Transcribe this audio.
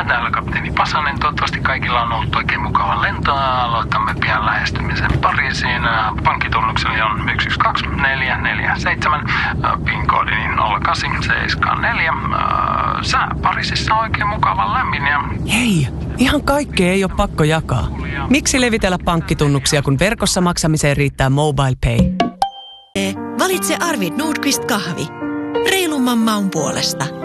Ja täällä kapteeni Pasanen. Toivottavasti kaikilla on ollut oikein mukava lento. Aloitamme pian lähestymisen Pariisiin. Pankkitunnukseni on 112447. PIN-koodini 0874. Sää Pariisissa on oikein mukava lämmin ja... Hei, ihan kaikkea ei ole pakko jakaa. Miksi levitellä pankkitunnuksia, kun verkossa maksamiseen riittää MobilePay? Valitse Arvid Nordqvist kahvi. Reilumman maun puolesta.